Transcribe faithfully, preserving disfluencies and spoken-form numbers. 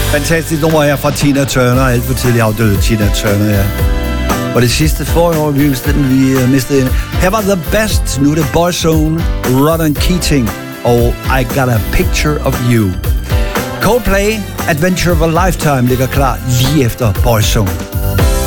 Fantastisk nummer her fra Tina Turner, alt for tidlig afdøde Tina Turner, ja. Og det sidste forrige år, vi mistede, vi mistede en. Her var The Best, nu er det Boyzone, Ronan Keating og I Got a Picture of You. Coldplay, Adventure of a Lifetime ligger klar lige efter Boyzone.